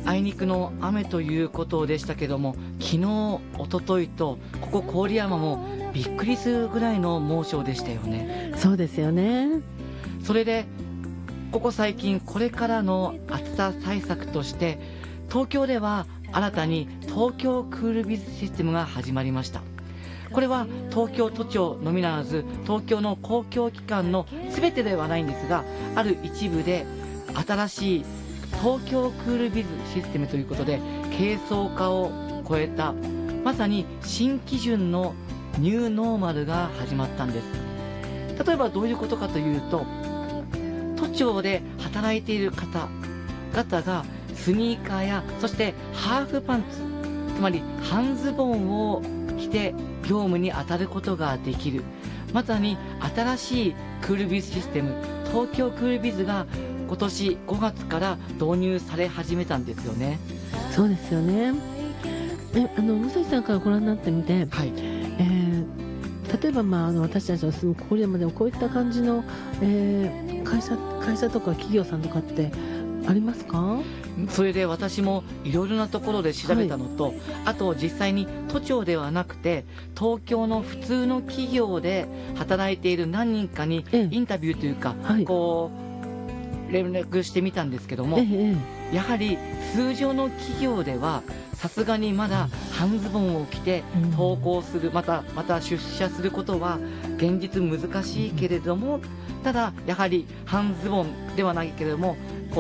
あいにくの雨ということでしたけども、昨日一昨日とここ郡山もびっくりするぐらいの猛暑でしたよね。 そうですよね。 それでここ最近これからの暑さ対策として東京では新たに東京クールビズシステムが始まりました。これは東京都庁のみならず東京の公共機関の全てではないんですが、ある一部で新しい東京クールビズシステムということで軽装化を超えたまさに新基準のニューノーマルが始まったんです。例えばどういうことかというと、都庁で働いている方々がスニーカーやそしてハーフパンツ、つまり半ズボンを着て業務に当たることができる、まさに新しいクールビズシステム東京クールビズが今年5月から導入され始めたんですよね。 そうですよね。武蔵さんからご覧になってみて、 はい、 例えば、私たちの住む郡山でもこういった感じの、会社とか企業さんとかってありますか？ それで私もいろいろなところで調べたのと、あと実際に都庁ではなくて東京の普通の企業で働いている何人かにインタビューというか、こう連絡してみたんですけども、やはり通常の企業ではさすがにまだ半ズボンを着て登校する、また出社することは現実難しいけれども、ただやはり半ズボンではないけれども